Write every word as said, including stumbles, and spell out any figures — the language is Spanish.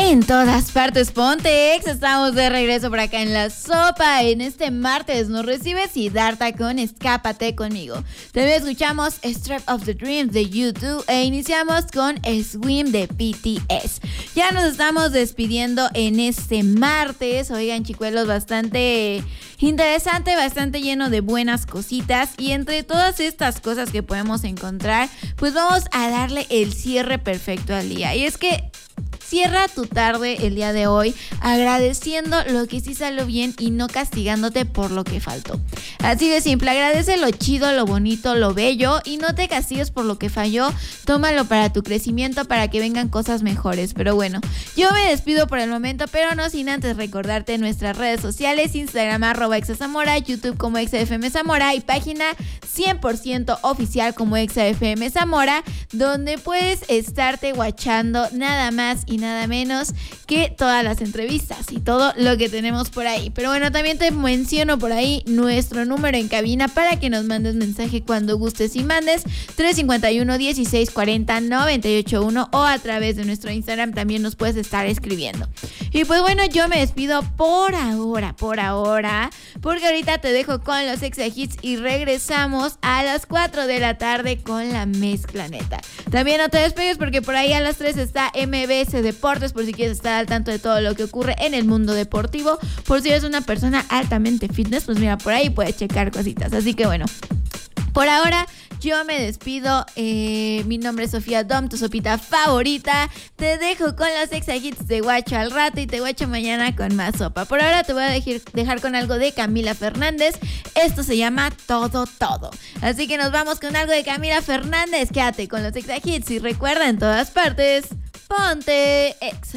En todas partes, ponte ex. Estamos de regreso por acá en La Sopa. En este martes nos recibe Siddhartha con Escápate Conmigo. También escuchamos Strip of the Dream de U dos e iniciamos con Swim de B T S. Ya nos estamos despidiendo en este martes. Oigan, chicuelos, bastante interesante, bastante lleno de buenas cositas. Y entre todas estas cosas que podemos encontrar, pues vamos a darle el cierre perfecto al día. Y es que cierra tu tarde el día de hoy agradeciendo lo que sí salió bien y no castigándote por lo que faltó. Así de simple, agradece lo chido, lo bonito, lo bello y no te castigues por lo que falló. Tómalo para tu crecimiento, para que vengan cosas mejores. Pero bueno, yo me despido por el momento, pero no sin antes recordarte nuestras redes sociales: Instagram arroba exazamora, YouTube como exafmzamora y página cien por ciento oficial como exafmzamora, donde puedes estarte guachando nada más y nada menos que todas las entrevistas y todo lo que tenemos por ahí. Pero bueno, también te menciono por ahí nuestro número en cabina para que nos mandes mensaje cuando gustes y mandes: tres cincuenta y uno, dieciséis cuarenta, noventa y ocho uno, o a través de nuestro Instagram también nos puedes estar escribiendo. Y pues bueno, yo me despido por ahora, por ahora, porque ahorita te dejo con los Exa Hits y regresamos a las cuatro de la tarde con la mezcla neta. También no te despegues porque por ahí a las tres está M B S Deportes, por si quieres estar al tanto de todo lo que ocurre en el mundo deportivo. Por si eres una persona altamente fitness, pues mira, por ahí puedes checar cositas. Así que bueno, por ahora yo me despido. Eh, mi nombre es Sofía Dom, tu sopita favorita. Te dejo con los Exa Hits de guacho al rato y te guacho mañana con más sopa. Por ahora te voy a dejar, dejar con algo de Camila Fernández. Esto se llama Todo Todo. Así que nos vamos con algo de Camila Fernández. Quédate con los Exa Hits y recuerda, en todas partes, ponte Exa.